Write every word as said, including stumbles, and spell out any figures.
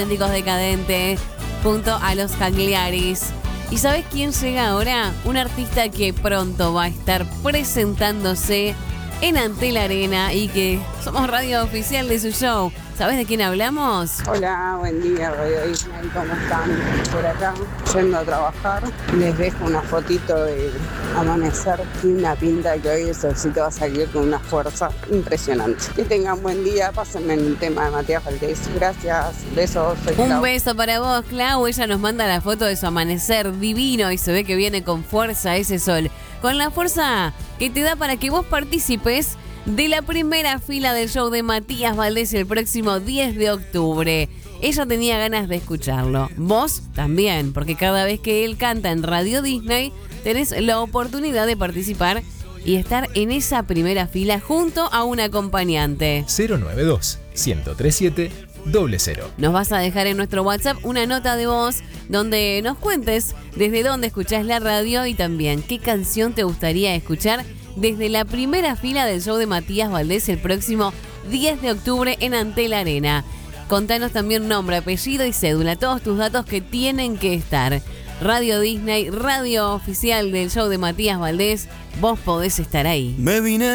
Auténticos Decadentes junto a los Cagliaris. ¿Y sabes quién llega ahora? Un artista que pronto va a estar presentándose en Antel Arena y que somos radio oficial de su show. ¿Sabes de quién hablamos? Hola, buen día, Radio Disney, ¿cómo están? Por acá, yendo a trabajar. Les dejo una fotito de amanecer. Tiene una pinta que hoy el solcito va a salir con una fuerza impresionante. Que tengan buen día, pásenme en el tema de Matías Valdés. Gracias, besos. Un Clau. beso para vos, Clau. Ella nos manda la foto de su amanecer divino y se ve que viene con fuerza ese sol. Con la fuerza que te da para que vos participes de la primera fila del show de Matías Valdés el próximo diez de octubre. Ella tenía ganas de escucharlo. Vos también, porque cada vez que él canta en Radio Disney, tenés la oportunidad de participar y estar en esa primera fila junto a un acompañante. cero nueve dos, uno cero tres siete, cero cero. Nos vas a dejar en nuestro WhatsApp una nota de voz donde nos cuentes desde dónde escuchás la radio y también qué canción te gustaría escuchar desde la primera fila del show de Matías Valdés el próximo diez de octubre en Antel Arena. Contanos también nombre, apellido y cédula, todos tus datos que tienen que estar. Radio Disney, radio oficial del show de Matías Valdés, vos podés estar ahí. Me vine